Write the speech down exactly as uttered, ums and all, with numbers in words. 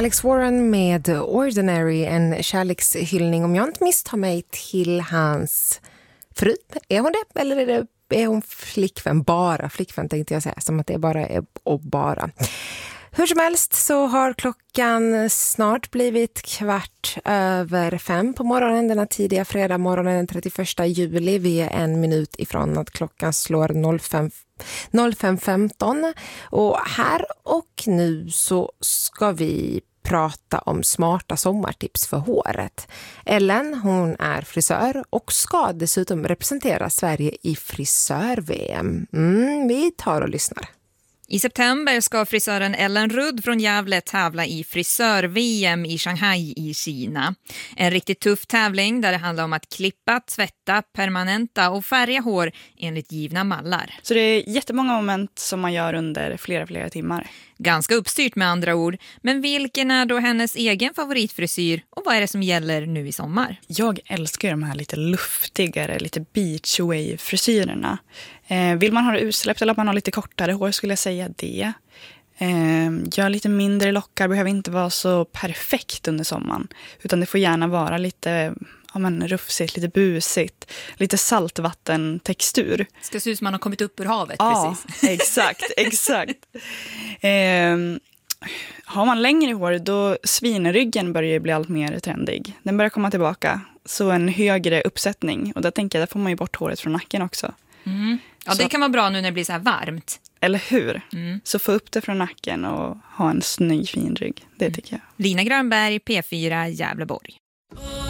Alex Warren med Ordinary, en kärlekshyllning, om jag inte misstar mig, till hans fru. Är hon det? Eller är, det, är hon flickvän? Bara flickvän tänkte jag säga, som att det bara är och bara. Hur som helst så har klockan snart blivit kvart över fem på morgonen denna tidiga fredag morgonen den trettioförsta juli. Vi är en minut ifrån att klockan slår fem femton. Och här och nu så ska vi prata om smarta sommartips för håret. Ellen, hon är frisör och ska dessutom representera Sverige i frisör-V M. Mm, vi tar och lyssnar. I september ska frisören Ellen Rudd från Gävle tävla i frisör-V M i Shanghai i Kina. En riktigt tuff tävling där det handlar om att klippa, tvätta, permanenta och färga hår enligt givna mallar. Så det är jättemånga moment som man gör under flera, flera timmar. Ganska uppstyrt med andra ord. Men vilken är då hennes egen favoritfrisyr och vad är det som gäller nu i sommar? Jag älskar de här lite luftigare, lite beach wave-frisyrerna. Eh, vill man ha det utsläppt eller att man har lite kortare hår skulle jag säga det. Eh, gör lite mindre lockar, behöver inte vara så perfekt under sommaren. Utan det får gärna vara lite ja, men rufsigt, lite busigt, lite saltvattentextur. Ska se ut som man har kommit upp ur havet, ja, precis. exakt, exakt. Eh, har man längre hår då svinryggen börjar bli allt mer trendig. Den börjar komma tillbaka. Så en högre uppsättning. Och där tänker jag, där får man ju bort håret från nacken också. Mm. Ja, så, det kan vara bra nu när det blir så här varmt. Eller hur? Mm. Så få upp det från nacken och ha en snygg fin rygg. Det tycker jag. Lina Grönberg, P fyra, Gävleborg.